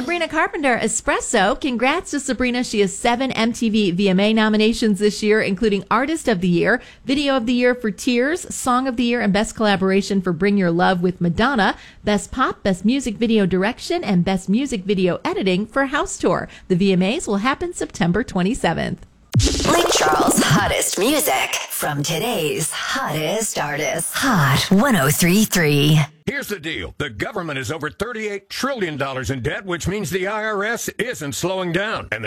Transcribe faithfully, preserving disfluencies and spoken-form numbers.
Sabrina Carpenter, Espresso. Congrats to Sabrina. She has seven M T V V M A nominations this year, including Artist of the Year, Video of the Year for Tears, Song of the Year, and Best Collaboration for Bring Your Love with Madonna, Best Pop, Best Music Video Direction, and Best Music Video Editing for House Tour. The V M As will happen September twenty-seventh. Lake Charles' hottest music from today's hottest artists. Hot one oh three point three. Here's the deal. The government is over thirty-eight trillion dollars in debt, which means the I R S isn't slowing down. And